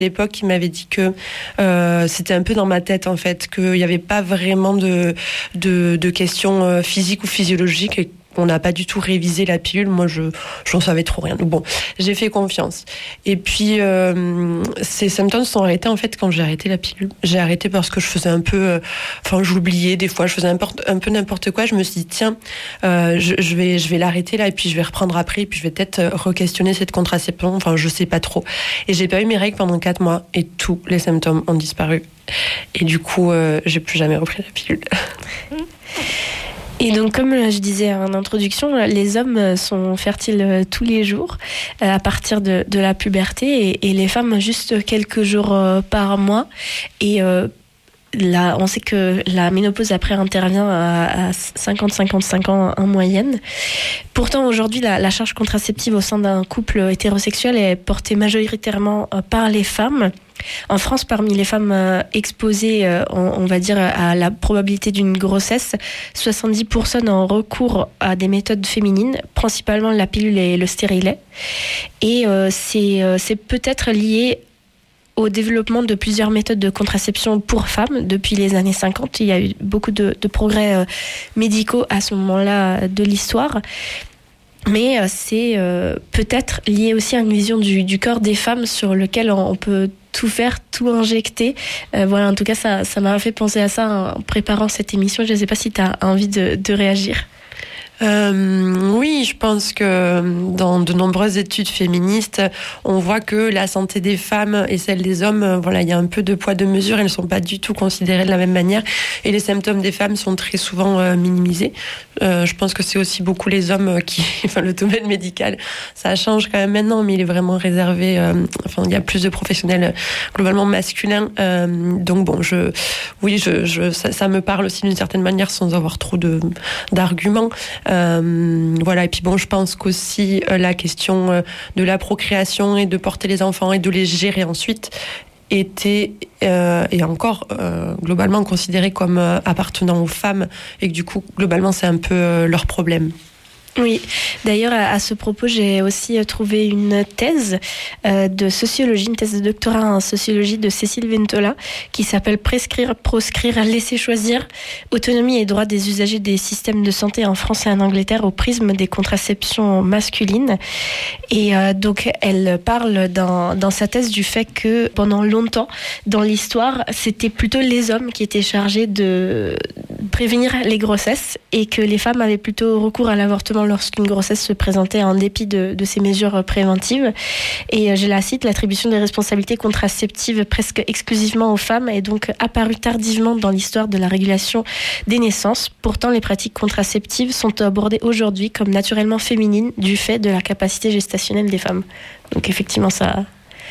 l'époque, il m'avait dit que c'était un peu dans ma tête, en fait, qu'il n'y avait pas vraiment de questions physiques ou physiologiques et qu'on n'a pas du tout révisé la pilule. Moi, j'en savais trop rien. Donc bon, j'ai fait confiance. Et puis, ces symptômes sont arrêtés, en fait, quand j'ai arrêté la pilule. J'ai arrêté parce que je faisais un peu... je l'oubliais des fois. Je faisais un peu n'importe quoi. Je me suis dit, tiens, je vais l'arrêter là et puis je vais reprendre après et puis je vais peut-être re-questionner cette contraception. Enfin, je sais pas trop. Et j'ai pas eu mes règles pendant 4 mois et tous les symptômes ont disparu. Et du coup, j'ai plus jamais repris la pilule. Et donc, comme je disais en introduction, les hommes sont fertiles tous les jours à partir de la puberté et les femmes juste quelques jours par mois. Et là, on sait que la ménopause après intervient à 50-55 ans en moyenne. Pourtant, aujourd'hui, la charge contraceptive au sein d'un couple hétérosexuel est portée majoritairement par les femmes. En France, parmi les femmes exposées, on va dire, à la probabilité d'une grossesse, 70% ont recours à des méthodes féminines, principalement la pilule et le stérilet. Et c'est peut-être lié au développement de plusieurs méthodes de contraception pour femmes depuis les années 50. Il y a eu beaucoup de progrès médicaux à ce moment-là de l'histoire. Mais c'est peut-être lié aussi à une vision du corps des femmes sur lequel on peut tout faire, tout injecter. Voilà, en tout cas, ça m'a fait penser à ça en préparant cette émission. Je ne sais pas si tu as envie de réagir. Oui, je pense que dans de nombreuses études féministes, on voit que la santé des femmes et celle des hommes, il y a un peu de poids de mesure, elles ne sont pas du tout considérées de la même manière et les symptômes des femmes sont très souvent minimisés. Je pense que c'est aussi beaucoup les hommes le domaine médical, ça change quand même maintenant, mais il est vraiment réservé, il y a plus de professionnels globalement masculins, donc bon, ça me parle aussi d'une certaine manière sans avoir trop d'arguments. Et puis bon, je pense qu'aussi la question de la procréation et de porter les enfants et de les gérer ensuite était et encore globalement considérée comme appartenant aux femmes et que du coup globalement c'est un peu leur problème. Oui, d'ailleurs à ce propos j'ai aussi trouvé une thèse de sociologie, une thèse de doctorat en sociologie de Cécile Ventola qui s'appelle Prescrire, proscrire, laisser choisir, autonomie et droits des usagers des systèmes de santé en France et en Angleterre au prisme des contraceptions masculines. Et donc elle parle dans sa thèse du fait que pendant longtemps dans l'histoire c'était plutôt les hommes qui étaient chargés de prévenir les grossesses et que les femmes avaient plutôt recours à l'avortement lorsqu'une grossesse se présentait en dépit de ces mesures préventives. Et je la cite, l'attribution des responsabilités contraceptives presque exclusivement aux femmes est donc apparue tardivement dans l'histoire de la régulation des naissances. Pourtant, les pratiques contraceptives sont abordées aujourd'hui comme naturellement féminines du fait de la capacité gestationnelle des femmes. Donc effectivement, ça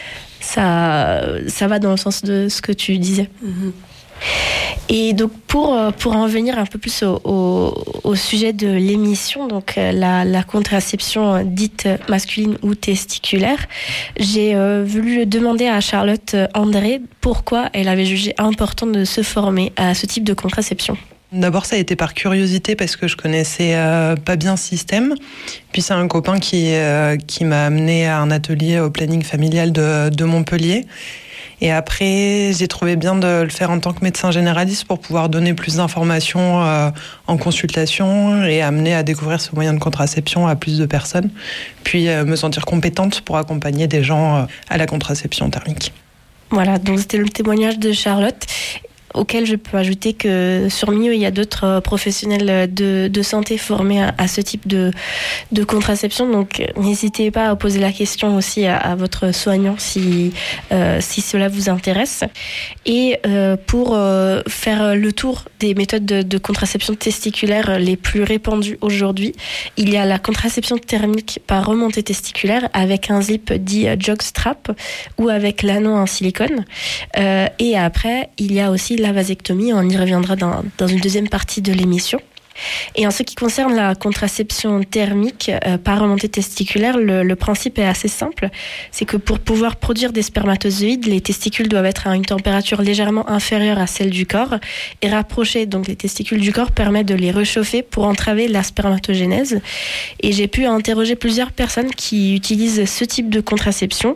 va dans le sens de ce que tu disais. Mm-hmm. Et donc pour en venir un peu plus au sujet de l'émission, donc la contraception dite masculine ou testiculaire, j'ai voulu demander à Charlotte André pourquoi elle avait jugé important de se former à ce type de contraception. D'abord, ça a été par curiosité parce que je connaissais pas bien ce système. Puis c'est un copain qui m'a amené à un atelier au planning familial de Montpellier. Et après, j'ai trouvé bien de le faire en tant que médecin généraliste pour pouvoir donner plus d'informations en consultation et amener à découvrir ce moyen de contraception à plus de personnes. Puis me sentir compétente pour accompagner des gens à la contraception thermique. Voilà, donc c'était le témoignage de Charlotte, auquel je peux ajouter que sur Millau, il y a d'autres professionnels de santé formés à ce type de contraception. Donc, n'hésitez pas à poser la question aussi à votre soignant si cela vous intéresse. Et pour faire le tour des méthodes de contraception testiculaire les plus répandues aujourd'hui, il y a la contraception thermique par remontée testiculaire avec un zip dit jockstrap ou avec l'anneau en silicone. Et après, il y a aussi la vasectomie, on y reviendra dans une deuxième partie de l'émission. Et en ce qui concerne la contraception thermique par remontée testiculaire, le principe est assez simple. C'est que pour pouvoir produire des spermatozoïdes, les testicules doivent être à une température légèrement inférieure à celle du corps et rapprocher donc les testicules du corps permet de les réchauffer pour entraver la spermatogénèse. Et j'ai pu interroger plusieurs personnes qui utilisent ce type de contraception.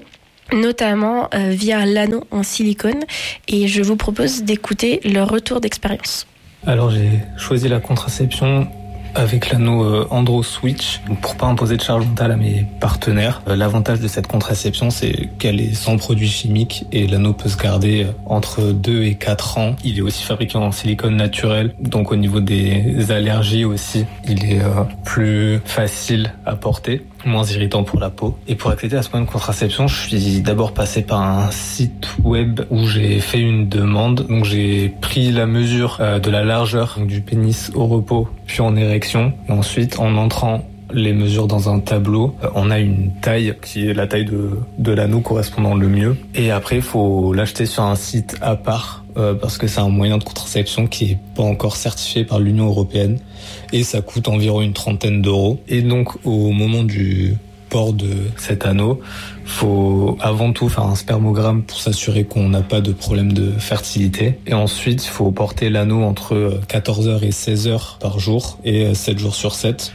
notamment via l'anneau en silicone. Et je vous propose d'écouter leur retour d'expérience. Alors j'ai choisi la contraception avec l'anneau Andro Switch pour pas imposer de charge mentale à mes partenaires. L'avantage de cette contraception, c'est qu'elle est sans produits chimiques et l'anneau peut se garder entre 2 et 4 ans. Il est aussi fabriqué en silicone naturel, donc au niveau des allergies aussi, il est plus facile à porter, moins irritant pour la peau. Et pour accéder à ce moyen de contraception, je suis d'abord passé par un site web où j'ai fait une demande. Donc j'ai pris la mesure de la largeur du pénis au repos, puis en érection. Et ensuite, en entrant les mesures dans un tableau, on a une taille qui est la taille de l'anneau correspondant le mieux. Et après, il faut l'acheter sur un site à part parce que c'est un moyen de contraception qui est pas encore certifié par l'Union européenne et ça coûte environ une 30aine d'euros. Et donc, au moment du port de cet anneau, faut avant tout faire un spermogramme pour s'assurer qu'on n'a pas de problème de fertilité. Et ensuite, il faut porter l'anneau entre 14h et 16h par jour et 7 jours sur 7.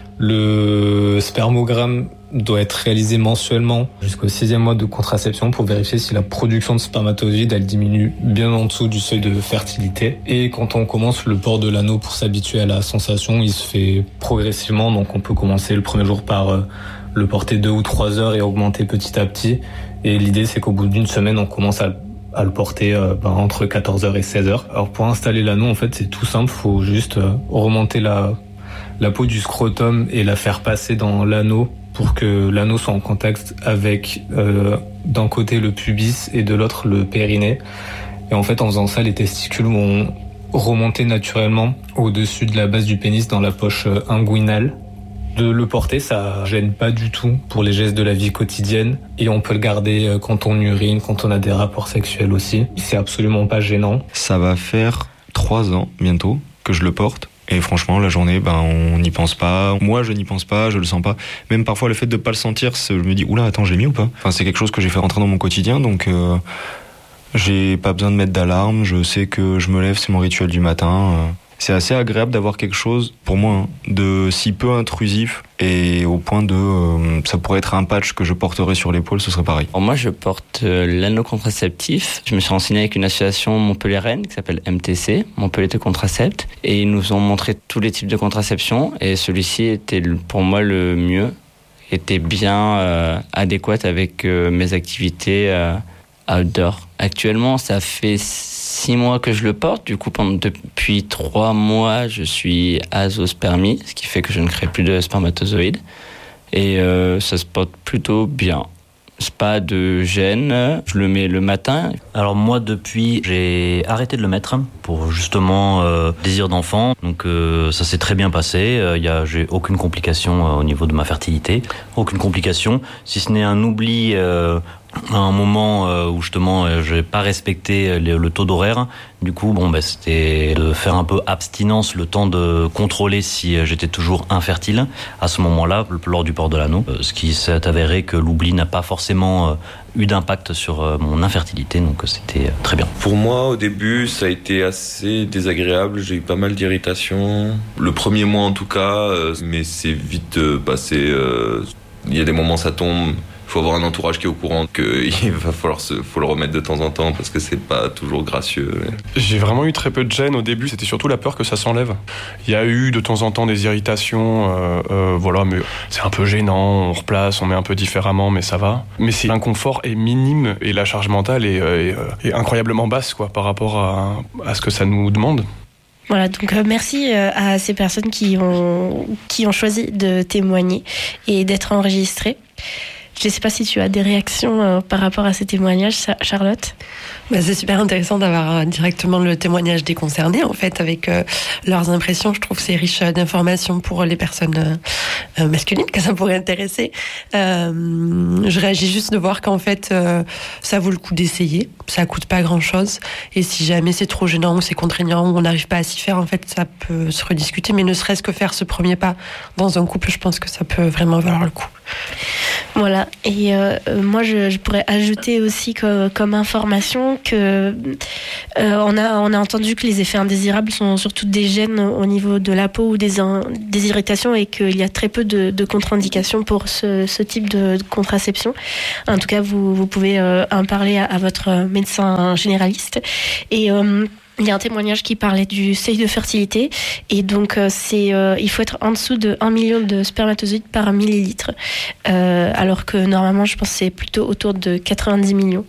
Le spermogramme doit être réalisé mensuellement jusqu'au 6e mois de contraception pour vérifier si la production de spermatozoïdes elle diminue bien en dessous du seuil de fertilité. Et quand on commence le port de l'anneau pour s'habituer à la sensation, il se fait progressivement. Donc on peut commencer le premier jour par le porter 2 ou 3 heures et augmenter petit à petit. Et l'idée, c'est qu'au bout d'une semaine, on commence à le porter entre 14h et 16h. Alors pour installer l'anneau, en fait, c'est tout simple. Il faut juste remonter la peau du scrotum et la faire passer dans l'anneau pour que l'anneau soit en contact avec d'un côté le pubis et de l'autre le périnée. Et en fait, en faisant ça, les testicules vont remonter naturellement au-dessus de la base du pénis dans la poche inguinale. De le porter, ça gêne pas du tout pour les gestes de la vie quotidienne et on peut le garder quand on urine, quand on a des rapports sexuels aussi. C'est absolument pas gênant. Ça va faire 3 ans bientôt que je le porte. Et franchement, la journée, on n'y pense pas. Moi, je n'y pense pas, je le sens pas. Même parfois, le fait de pas le sentir, je me dis, oula, attends, j'ai mis ou pas ? Enfin, c'est quelque chose que j'ai fait rentrer dans mon quotidien, donc j'ai pas besoin de mettre d'alarme. Je sais que je me lève, c'est mon rituel du matin. C'est assez agréable d'avoir quelque chose, pour moi, de si peu intrusif et au point de... ça pourrait être un patch que je porterais sur l'épaule, ce serait pareil. Alors moi, je porte l'anneau contraceptif. Je me suis renseigné avec une association montpelliéraine qui s'appelle MTC, Montpellier te contracepte. Et ils nous ont montré tous les types de contraception. Et celui-ci était pour moi le mieux, était bien adéquat avec mes activités outdoor. Actuellement, ça fait 6 mois que je le porte. Du coup, depuis 3 mois, je suis azoospermie, ce qui fait que je ne crée plus de spermatozoïdes. Et ça se porte plutôt bien. C'est pas de gêne. Je le mets le matin. Alors moi, depuis, j'ai arrêté de le mettre pour justement désir d'enfant. Donc ça s'est très bien passé. J'ai aucune complication au niveau de ma fertilité. Aucune complication, si ce n'est un oubli à un moment où justement je n'ai pas respecté le taux d'horaire. Du coup, c'était de faire un peu abstinence, le temps de contrôler si j'étais toujours infertile à ce moment-là, lors du port de l'anneau. Ce qui s'est avéré que l'oubli n'a pas forcément eu d'impact sur mon infertilité, donc c'était très bien. Pour moi, au début, ça a été assez désagréable. J'ai eu pas mal d'irritations. Le premier mois en tout cas, mais c'est vite passé. Il y a des moments ça tombe. Il faut avoir un entourage qui est au courant qu'il va falloir faut le remettre de temps en temps parce que c'est pas toujours gracieux. J'ai vraiment eu très peu de gêne au début, c'était surtout la peur que ça s'enlève. Il y a eu de temps en temps des irritations, mais c'est un peu gênant, on replace, on met un peu différemment, mais ça va. Mais l'inconfort est minime et la charge mentale est incroyablement basse par rapport à ce que ça nous demande. Voilà, donc merci à ces personnes qui ont choisi de témoigner et d'être enregistrées. Je ne sais pas si tu as des réactions par rapport à ces témoignages, Charlotte. C'est super intéressant d'avoir directement le témoignage des concernés, en fait, avec leurs impressions. Je trouve que c'est riche d'informations pour les personnes masculines que ça pourrait intéresser. Je réagis juste de voir qu'en fait, ça vaut le coup d'essayer. Ça coûte pas grand-chose. Et si jamais c'est trop gênant ou c'est contraignant ou on n'arrive pas à s'y faire, en fait, ça peut se rediscuter. Mais ne serait-ce que faire ce premier pas dans un couple, je pense que ça peut vraiment valoir le coup. Voilà, et moi je pourrais ajouter aussi comme information que on a entendu que les effets indésirables sont surtout des gènes au niveau de la peau ou des irritations, et qu'il y a très peu de contre-indications pour ce type de contraception. En tout cas, vous pouvez en parler à votre médecin généraliste. Et il y a un témoignage qui parlait du seuil de fertilité, et donc il faut être en dessous de 1 million de spermatozoïdes par millilitre, alors que normalement je pense que c'est plutôt autour de 90 millions.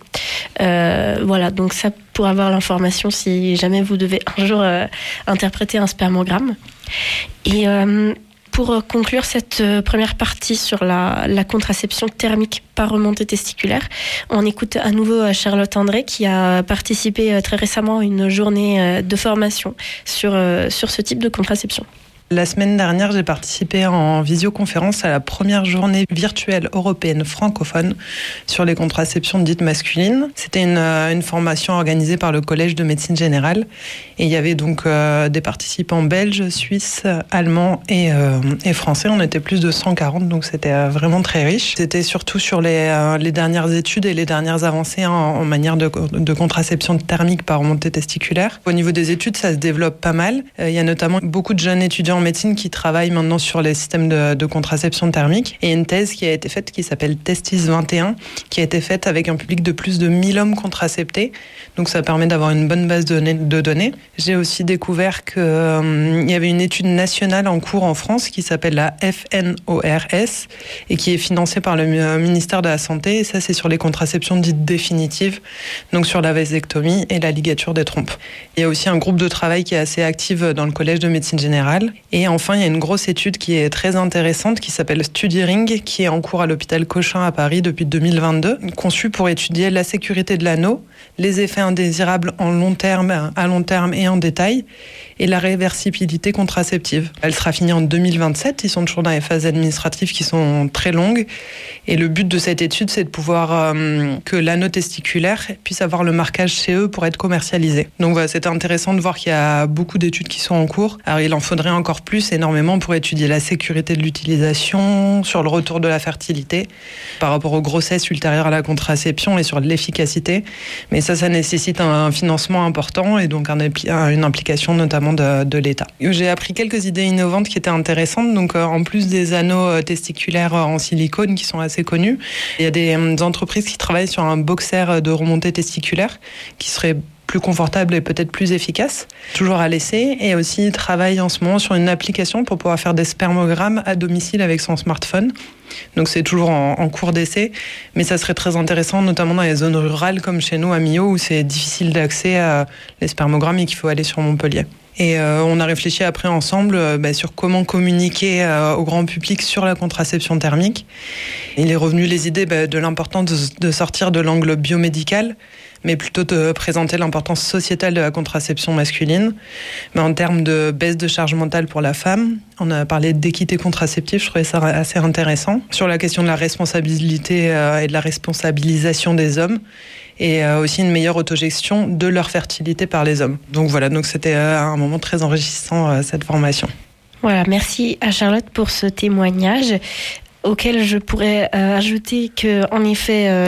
Voilà, donc ça pour avoir l'information si jamais vous devez un jour interpréter un spermogramme. Et pour conclure cette première partie sur la contraception thermique par remontée testiculaire, on écoute à nouveau Charlotte André qui a participé très récemment à une journée de formation sur ce type de contraception. La semaine dernière, j'ai participé en visioconférence à la première journée virtuelle européenne francophone sur les contraceptions dites masculines. C'était une formation organisée par le Collège de médecine générale. Et il y avait donc des participants belges, suisses, allemands et français. On était plus de 140, donc c'était vraiment très riche. C'était surtout sur les dernières études et les dernières avancées en manière de contraception thermique par remontée testiculaire. Au niveau des études, ça se développe pas mal. Il y a notamment beaucoup de jeunes étudiants en médecine qui travaillent maintenant sur les systèmes de contraception thermique, et une thèse qui a été faite qui s'appelle Testis 21, qui a été faite avec un public de plus de 1000 hommes contraceptés, donc ça permet d'avoir une bonne base de données. J'ai aussi découvert qu'il y avait une étude nationale en cours en France qui s'appelle la FNORS et qui est financée par le ministère de la Santé, et ça c'est sur les contraceptions dites définitives, donc sur la vasectomie et la ligature des trompes. Il y a aussi un groupe de travail qui est assez actif dans le Collège de médecine générale. Et enfin, il y a une grosse étude qui est très intéressante qui s'appelle StudyRing, qui est en cours à l'hôpital Cochin à Paris depuis 2022, conçue pour étudier la sécurité de l'anneau, les effets indésirables à long terme et en détail, et la réversibilité contraceptive. Elle sera finie en 2027, ils sont toujours dans les phases administratives qui sont très longues, et le but de cette étude, c'est de pouvoir que l'anneau testiculaire puisse avoir le marquage CE pour être commercialisé. Donc voilà, c'était intéressant de voir qu'il y a beaucoup d'études qui sont en cours. Alors il en faudrait encore plus, énormément, pour étudier la sécurité de l'utilisation, sur le retour de la fertilité, par rapport aux grossesses ultérieures à la contraception et sur l'efficacité. Mais ça nécessite un financement important et donc une implication notamment de l'État. J'ai appris quelques idées innovantes qui étaient intéressantes. Donc en plus des anneaux testiculaires en silicone qui sont assez connus, il y a des entreprises qui travaillent sur un boxer de remontée testiculaire qui serait plus confortable et peut-être plus efficace, toujours à l'essai, et aussi travaille en ce moment sur une application pour pouvoir faire des spermogrammes à domicile avec son smartphone. Donc c'est toujours en cours d'essai, mais ça serait très intéressant, notamment dans les zones rurales comme chez nous à Millau, où c'est difficile d'accès à les spermogrammes et qu'il faut aller sur Montpellier. Et on a réfléchi après ensemble sur comment communiquer au grand public sur la contraception thermique. Il est revenu les idées de l'importance de sortir de l'angle biomédical, mais plutôt de présenter l'importance sociétale de la contraception masculine. Mais en termes de baisse de charge mentale pour la femme, on a parlé d'équité contraceptive, je trouvais ça assez intéressant. Sur la question de la responsabilité et de la responsabilisation des hommes, et aussi une meilleure autogestion de leur fertilité par les hommes. Donc voilà, donc c'était un moment très enrichissant, cette formation. Voilà, merci à Charlotte pour ce témoignage, auquel je pourrais ajouter que, en effet,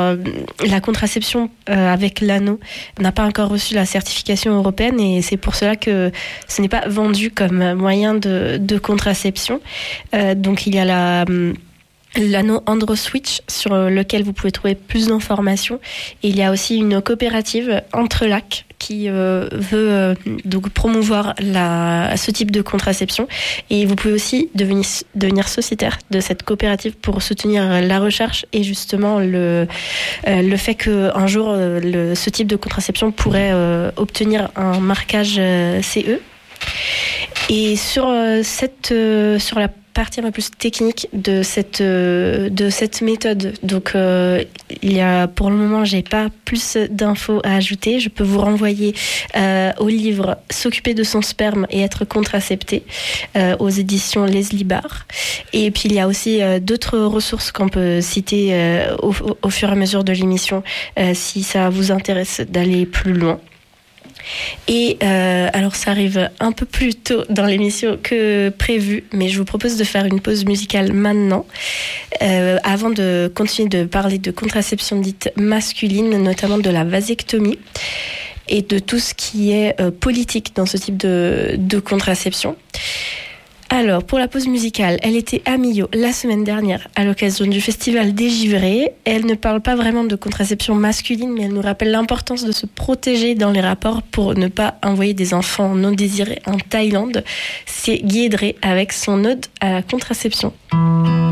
la contraception avec l'anneau n'a pas encore reçu la certification européenne, et c'est pour cela que ce n'est pas vendu comme moyen de contraception. Donc il y a l'anneau AndroSwitch sur lequel vous pouvez trouver plus d'informations. Et il y a aussi une coopérative Entrelac qui veut donc promouvoir ce type de contraception, et vous pouvez aussi devenir sociétaire de cette coopérative pour soutenir la recherche et justement le fait qu'un jour ce type de contraception pourrait obtenir un marquage CE. Et sur la partie un peu plus technique de cette méthode, donc il y a, pour le moment, j'ai pas plus d'infos à ajouter. Je peux vous renvoyer au livre S'occuper de son sperme et être contracepté aux éditions Leslie Barr. Et puis il y a aussi d'autres ressources qu'on peut citer au fur et à mesure de l'émission si ça vous intéresse d'aller plus loin. Et alors ça arrive un peu plus tôt dans l'émission que prévu, mais je vous propose de faire une pause musicale maintenant, avant de continuer de parler de contraception dite masculine, notamment de la vasectomie et de tout ce qui est politique dans ce type de contraception. Alors, pour la pause musicale, elle était à Millau la semaine dernière à l'occasion du festival Dégivré. Elle ne parle pas vraiment de contraception masculine, mais elle nous rappelle l'importance de se protéger dans les rapports pour ne pas envoyer des enfants non désirés en Thaïlande. C'est Guy Edré avec son ode à la contraception.